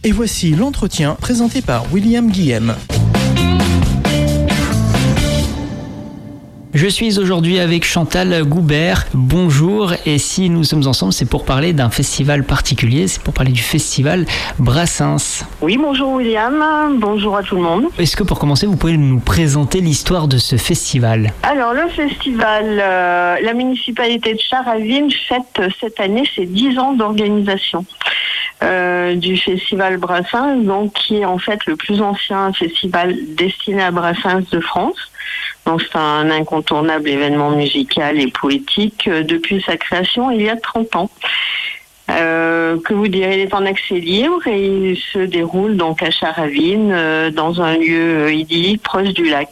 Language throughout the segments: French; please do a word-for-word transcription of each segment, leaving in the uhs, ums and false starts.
Et voici l'entretien présenté par William Guillem. Je suis aujourd'hui avec Chantal Goubert. Bonjour, et si nous sommes ensemble, c'est pour parler d'un festival particulier, c'est pour parler du festival Brassens. Oui, bonjour William, bonjour à tout le monde. Est-ce que pour commencer, vous pouvez nous présenter l'histoire de ce festival ? Alors le festival, euh, la municipalité de Charraville fête cette année ses dix ans d'organisation. Euh, du festival Brassens, donc qui est en fait le plus ancien festival destiné à Brassens de France. Donc c'est un incontournable événement musical et poétique euh, depuis sa création il y a trente ans. Euh, que vous dire, il est en accès libre et il se déroule donc à Charraville, euh, dans un lieu idyllique proche du lac.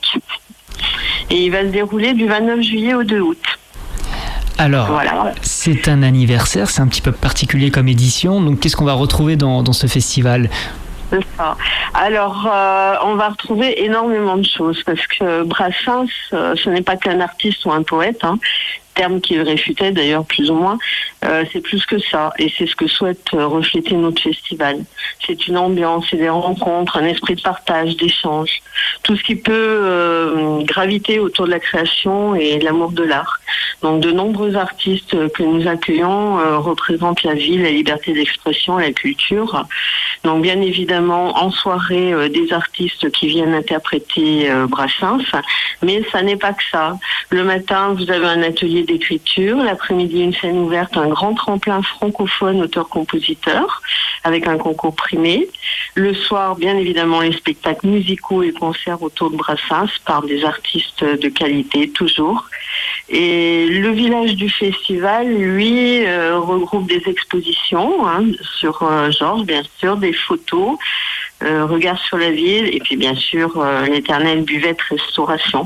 Et il va se dérouler du vingt-neuf juillet au deux août. Alors, voilà. C'est un anniversaire, c'est un petit peu particulier comme édition. Donc, qu'est-ce qu'on va retrouver dans, dans ce festival ? C'est ça. Alors, euh, on va retrouver énormément de choses parce que Brassens, euh, ce n'est pas qu'un artiste ou un poète, hein, terme qu'il réfutait d'ailleurs plus ou moins. Euh, c'est plus que ça, et c'est ce que souhaite euh, refléter notre festival. C'est une ambiance, c'est des rencontres, un esprit de partage, d'échange, tout ce qui peut euh, graviter autour de la création et de l'amour de l'art. Donc de nombreux artistes que nous accueillons euh, représentent la vie, la liberté d'expression, la culture. Donc bien évidemment en soirée euh, des artistes qui viennent interpréter euh, Brassens, mais ça n'est pas que ça. Le matin vous avez un atelier d'écriture, l'après-midi une scène ouverte, un grand tremplin francophone auteur-compositeur avec un concours primé. Le soir, bien évidemment, les spectacles musicaux et concerts autour de Brassens par des artistes de qualité, toujours. Et le village du festival, lui, euh, regroupe des expositions hein, sur euh, Georges, bien sûr, des photos, euh, regard sur la ville et puis bien sûr euh, l'éternelle buvette restauration.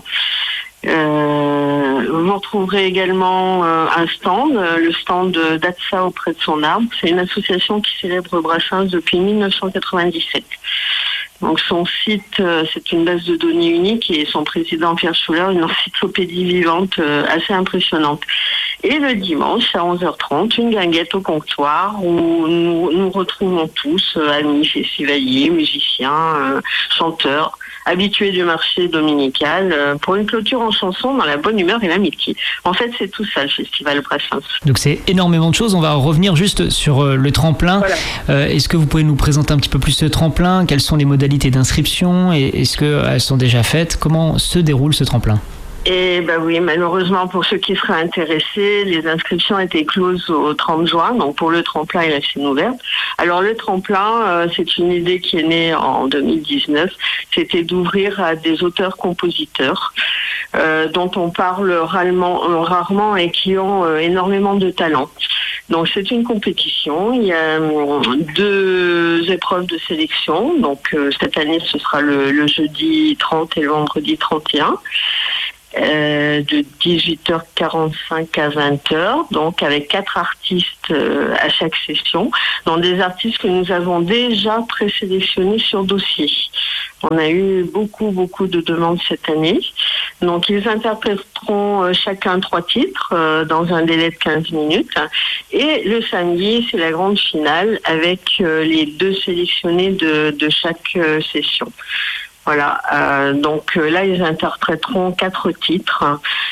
Euh, vous retrouverez également euh, un stand, euh, le stand d'Atsa auprès de son arbre. C'est une association qui célèbre Brassens depuis mille neuf cent quatre-vingt-dix-sept. Donc son site, euh, c'est une base de données unique et son président Pierre Schuller, une encyclopédie vivante euh, assez impressionnante. Et le dimanche à onze heures trente, une guinguette au comptoir où nous nous retrouvons tous, euh, amis, festivaliers, musiciens, euh, chanteurs, habitués du marché dominical, euh, pour une clôture en chanson dans la bonne humeur et l'amitié. En fait, c'est tout ça, le festival Brassens. Donc c'est énormément de choses. On va revenir juste sur euh, le tremplin. Voilà. Euh, est-ce que vous pouvez nous présenter un petit peu plus ce tremplin ? Quelles sont les modalités d'inscription et est-ce qu'elles sont déjà faites ? Comment se déroule ce tremplin ? Et ben oui, malheureusement pour ceux qui seraient intéressés, les inscriptions étaient closes au trente juin, donc pour le tremplin et la scène ouverte. Alors le tremplin, euh, c'est une idée qui est née en deux mille dix-neuf, c'était d'ouvrir à des auteurs-compositeurs euh, dont on parle rarement, euh, rarement et qui ont euh, énormément de talent. Donc c'est une compétition, il y a euh, deux épreuves de sélection, donc euh, cette année ce sera le, le jeudi trente et le vendredi trente et un. Euh, de dix-huit heures quarante-cinq à vingt heures, donc avec quatre artistes euh, à chaque session, dont des artistes que nous avons déjà présélectionnés sur dossier. On a eu beaucoup, beaucoup de demandes cette année. Donc ils interpréteront euh, chacun trois titres euh, dans un délai de quinze minutes. Et le samedi, c'est la grande finale avec euh, les deux sélectionnés de, de chaque euh, session. Voilà, euh, donc euh, là ils interpréteront quatre titres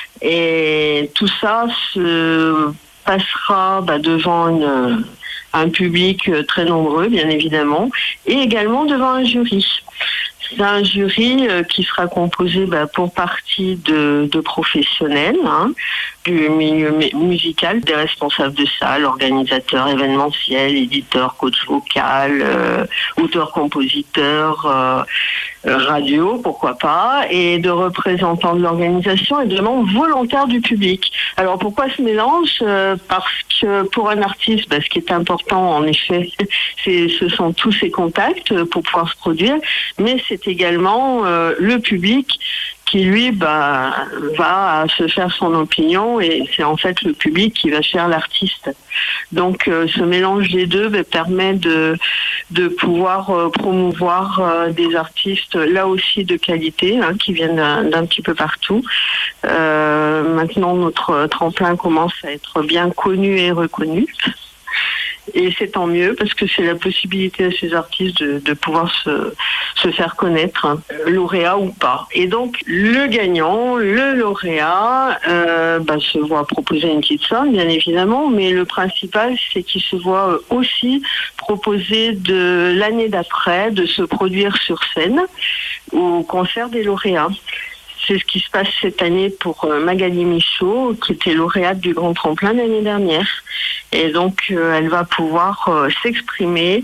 et tout ça se passera bah, devant une, un public très nombreux bien évidemment et également devant un jury. C'est un jury euh, qui sera composé bah, pour partie de, de professionnels hein, du milieu musical, des responsables de salle, organisateurs événementiels, éditeurs, coach vocal, euh, auteurs-compositeurs, euh, radio, pourquoi pas, et de représentants de l'organisation et de membres volontaires du public. Alors pourquoi ce mélange ? euh, Parce que pour un artiste, bah, ce qui est important en effet, c'est, ce sont tous ses contacts pour pouvoir se produire, mais c'est également euh, le public qui lui bah, va se faire son opinion et c'est en fait le public qui va faire l'artiste. Donc euh, ce mélange des deux bah, permet de, de pouvoir euh, promouvoir euh, des artistes là aussi de qualité hein, qui viennent d'un, d'un petit peu partout. Euh, maintenant notre tremplin commence à être bien connu et reconnu. Et c'est tant mieux parce que c'est la possibilité à ces artistes de, de pouvoir se, se faire connaître, hein, lauréat ou pas. Et donc le gagnant, le lauréat, euh, bah, se voit proposer une petite somme, bien évidemment, mais le principal, c'est qu'il se voit aussi proposer de l'année d'après de se produire sur scène au concert des lauréats. C'est ce qui se passe cette année pour Magali Michaud, qui était lauréate du Grand Tremplin l'année dernière. Et donc, euh, elle va pouvoir euh, s'exprimer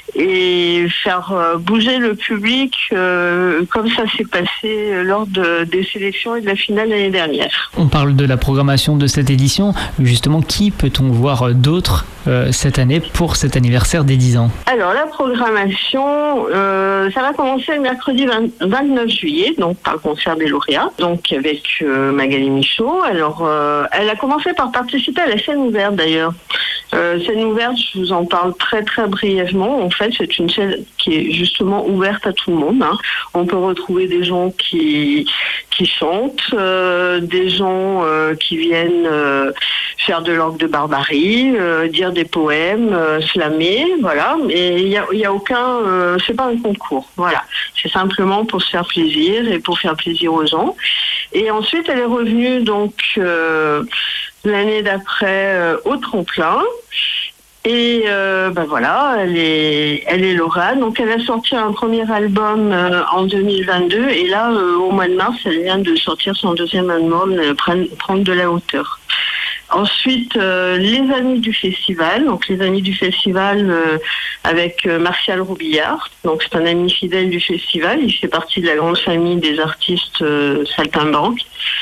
et faire euh, bouger le public euh, comme ça s'est passé lors de, des sélections et de la finale l'année dernière. On parle de la programmation de cette édition. Justement, qui peut-on voir d'autres euh, cette année pour cet anniversaire des dix ans? Alors, la programmation, euh, ça va commencer le mercredi vingt, vingt-neuf juillet, donc par le concert des lauréats, donc avec euh, Magali Michaud. Alors, euh, elle a commencé par participer à la scène ouverte d'ailleurs. Euh, scène ouverte, je vous en parle très très brièvement. En fait, c'est une scène qui est justement ouverte à tout le monde, hein. On peut retrouver des gens qui qui chantent, euh, des gens euh, qui viennent euh, faire de l'orgue de barbarie, euh, dire des poèmes, euh, slammer, voilà. Mais il y a il y a aucun, euh, c'est pas un concours, voilà. C'est simplement pour se faire plaisir et pour faire plaisir aux gens. Et ensuite, elle est revenue donc euh, l'année d'après euh, au tremplin. Et euh, ben voilà, elle est, elle est lauréate. Donc elle a sorti un premier album euh, en deux mille vingt-deux et là, euh, au mois de mars, elle vient de sortir son deuxième album, euh, Prendre de la hauteur. Ensuite, euh, les amis du festival. Donc les amis du festival euh, avec euh, Martial Roubillard. Donc c'est un ami fidèle du festival. Il fait partie de la grande famille des artistes euh, saltimbanques.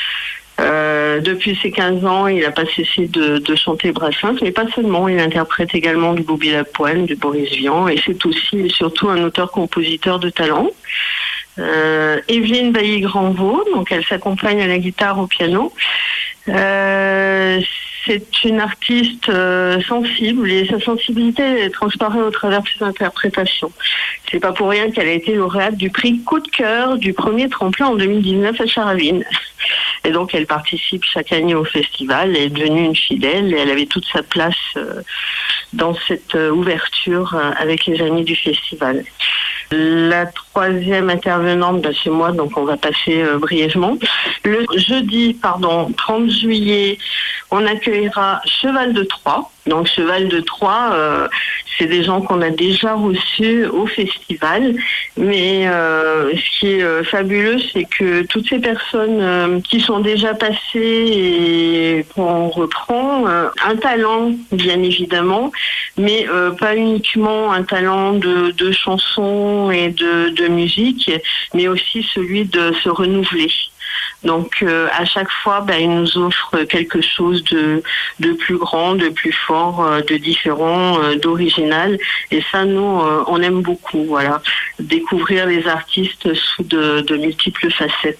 Euh, depuis ses quinze ans, il n'a pas cessé de, de chanter Brassens, mais pas seulement, il interprète également du Bobby Lapointe, du Boris Vian, et c'est aussi et surtout un auteur-compositeur de talent. Euh, Evelyne Bailly-Granvaux, donc elle s'accompagne à la guitare, au piano. Euh, c'est une artiste euh, sensible et sa sensibilité transparaît au travers de ses interprétations. C'est pas pour rien qu'elle a été lauréate du prix Coup de cœur du premier tremplin en deux mille dix-neuf à Charavine. Et donc elle participe chaque année au festival, elle est devenue une fidèle et elle avait toute sa place euh, dans cette euh, ouverture euh, avec les amis du festival. La troisième intervenante, bah, c'est moi, donc on va passer euh, brièvement. Le jeudi, pardon, trente juillet, on accueillera Cheval de Troyes. Donc Cheval de Troyes, euh, c'est des gens qu'on a déjà reçus au festival. Mais euh, ce qui est euh, fabuleux, c'est que toutes ces personnes euh, qui sont déjà passées et qu'on reprend, euh, un talent bien évidemment, mais euh, pas uniquement un talent de, de chansons et de, de musique, mais aussi celui de se renouveler. Donc euh, à chaque fois, ben, ils nous offrent quelque chose de, de plus grand, de plus fort, euh, de différent, euh, d'original. Et ça, nous, euh, on aime beaucoup. Voilà, découvrir les artistes sous de, de multiples facettes.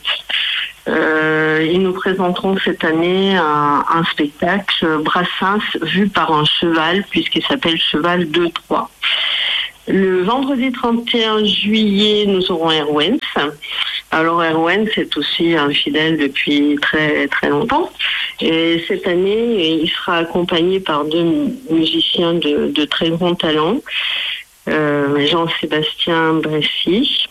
Euh, ils nous présenteront cette année un, un spectacle Brassens vu par un cheval, puisqu'il s'appelle Cheval de Troyes. Le vendredi trente et un juillet, nous aurons Erwens. Alors Erwens c'est aussi un fidèle depuis très très longtemps. Et cette année, il sera accompagné par deux musiciens de, de très grand talent, euh, Jean-Sébastien Bressy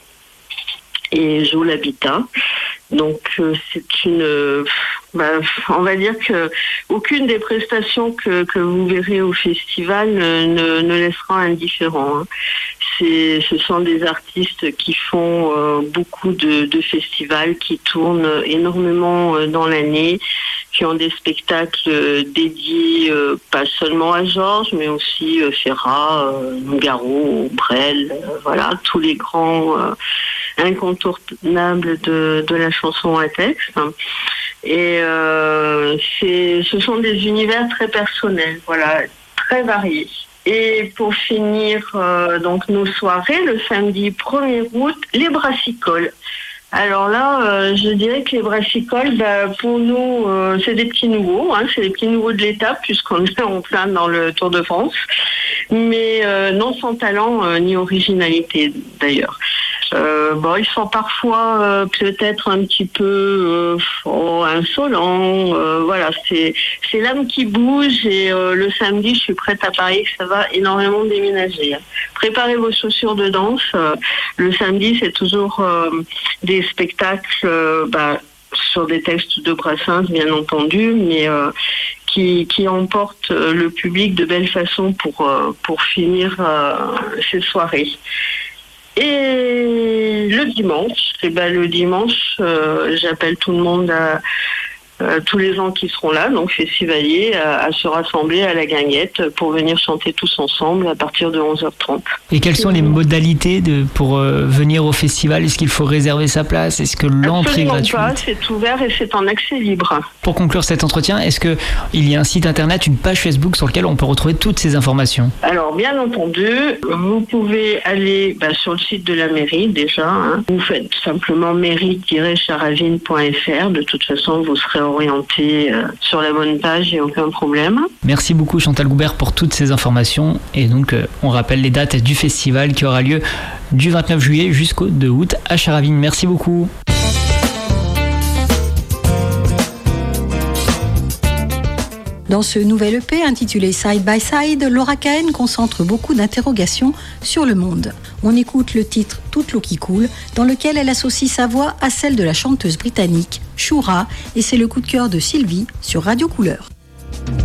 et Joe Labita. Donc euh, c'est une, euh, bah, on va dire que aucune des prestations que, que vous verrez au festival ne, ne, ne laissera indifférent, hein. C'est, ce sont des artistes qui font euh, beaucoup de, de festivals, qui tournent énormément euh, dans l'année, qui ont des spectacles euh, dédiés euh, pas seulement à Georges, mais aussi euh, Ferrat, euh, Nougaro, Brel, euh, voilà, tous les grands euh, incontournables de, de la chanson à texte. Et euh, c'est, ce sont des univers très personnels, voilà, très variés. Et pour finir euh, donc nos soirées, le samedi premier août, les brassicoles. Alors là, euh, je dirais que les brassicoles, bah, pour nous, euh, c'est des petits nouveaux, hein, c'est des petits nouveaux de l'étape, puisqu'on est en plein dans le Tour de France, mais euh, non sans talent euh, ni originalité d'ailleurs. Euh, bon, ils sont parfois euh, peut-être un petit peu euh, oh, insolents. Euh, voilà, c'est c'est l'âme qui bouge et euh, le samedi, je suis prête à parier que ça va énormément déménager. Préparez vos chaussures de danse. Euh, le samedi, c'est toujours euh, des spectacles euh, bah, sur des textes de Brassens, bien entendu, mais euh, qui, qui emportent le public de belle façon pour, euh, pour finir euh, ces soirées. Et le dimanche, eh ben le dimanche, euh, j'appelle tout le monde à euh, tous les gens qui seront là, donc festivaliers, à, à se rassembler à la Guinguette pour venir chanter tous ensemble à partir de onze heures trente. Et quelles sont les modalités de, pour euh, venir au festival? Est-ce qu'il faut réserver sa place? Est-ce que l'entrée est gratuite? Pas, c'est ouvert et c'est en accès libre. Pour conclure cet entretien, est-ce qu'il y a un site internet, une page Facebook sur lequel on peut retrouver toutes ces informations? Alors bien entendu, vous pouvez aller bah, sur le site de la mairie déjà. Hein. Vous faites simplement mairie tiret charavine point f r. De toute façon, vous serez orienté euh, sur la bonne page, il n'y a aucun problème. Merci beaucoup Chantal Goubert pour toutes ces informations. Et donc euh, on rappelle les dates du festival qui aura lieu du vingt-neuf juillet jusqu'au deux août à Charavine. Merci beaucoup. Dans ce nouvel E P intitulé Side by Side, Laura Cahen concentre beaucoup d'interrogations sur le monde. On écoute le titre Toute l'eau qui coule, dans lequel elle associe sa voix à celle de la chanteuse britannique Shura, et c'est le coup de cœur de Sylvie sur Radio Couleur.